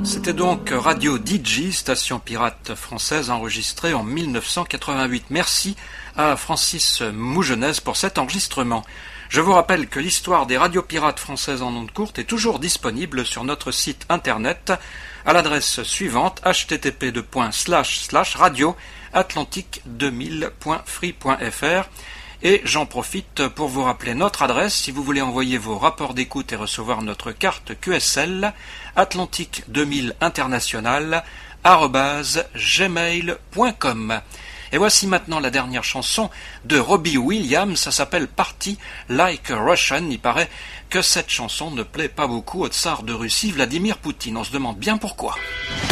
C'était donc Radio DJ, station pirate française enregistrée en 1988. Merci à Francis Mougenès pour cet enregistrement. Je vous rappelle que l'histoire des radios pirates françaises en ondes courtes est toujours disponible sur notre site internet à l'adresse suivante http://radio-atlantique2000.free.fr. Et j'en profite pour vous rappeler notre adresse si vous voulez envoyer vos rapports d'écoute et recevoir notre carte QSL Atlantique 2000 International @gmail.com. Et voici maintenant la dernière chanson de Robbie Williams, ça s'appelle Party Like a Russian. Il paraît que cette chanson ne plaît pas beaucoup au tsar de Russie, Vladimir Poutine. On se demande bien pourquoi.